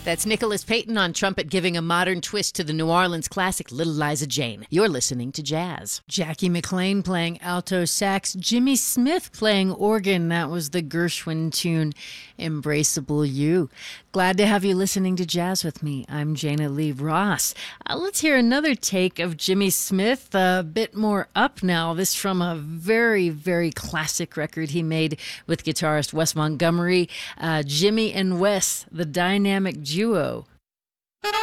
That's Nicholas Payton on trumpet giving a modern twist to the New Orleans classic Little Liza Jane. You're listening to jazz. Jackie McLean playing alto sax, Jimmy Smith playing organ. That was the Gershwin tune, Embraceable You. Glad to have you listening to jazz with me. I'm Jana Lee Ross. Let's hear another take of Jimmy Smith, a bit more up now. This from a very, very classic record he made with guitarist Wes Montgomery. Jimmy and Wes, the dynamic duo